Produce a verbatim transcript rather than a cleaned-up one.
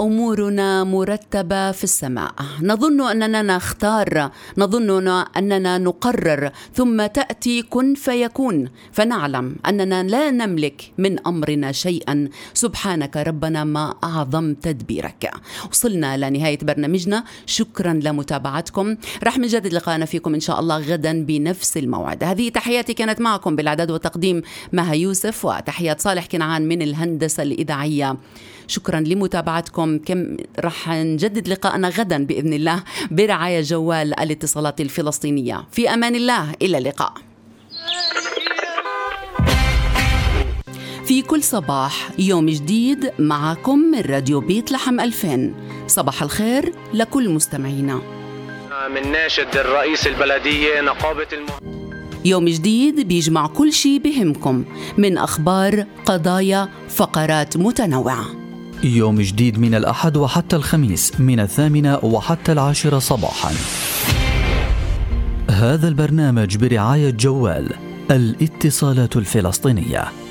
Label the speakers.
Speaker 1: أمورنا مرتبة في السماء، نظن أننا نختار، نظن أننا نقرر، ثم تأتي كن فيكون، فنعلم أننا لا نملك من أمرنا شيئا. سبحانك ربنا ما أعظم تدبيرك. وصلنا لنهاية برنامجنا، شكرا لمتابعتكم. رح نجدد لقاءنا فيكم إن شاء الله غدا بنفس الموعد. هذه تحياتي، كانت معكم بالإعداد والتقديم مها يوسف، وتحيات صالح كنعان من الهندسة الإذاعية. شكرا لمتابعتكم. كم رح نجدد لقاءنا غدا بإذن الله برعاية جوال الاتصالات الفلسطينية. في أمان الله، إلى اللقاء. في كل صباح يوم جديد معكم من راديو بيت لحم ألفين. صباح الخير لكل مستمعينا.
Speaker 2: من ناشد الرئيس البلدية نقابة الم...
Speaker 1: يوم جديد بيجمع كل شي بهمكم من أخبار، قضايا، فقرات متنوعة.
Speaker 3: يوم جديد من الأحد وحتى الخميس من الثامنة وحتى العاشرة صباحا. هذا البرنامج برعاية جوال الاتصالات الفلسطينية.